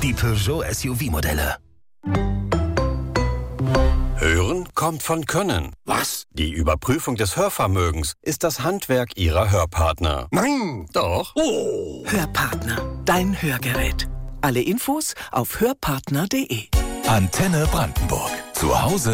die Peugeot SUV-Modelle. Hören kommt von Können. Was? Die Überprüfung des Hörvermögens ist das Handwerk Ihrer Hörpartner. Nein! Doch. Oh! Hörpartner, dein Hörgerät. Alle Infos auf hörpartner.de. Antenne Brandenburg. Zu Hause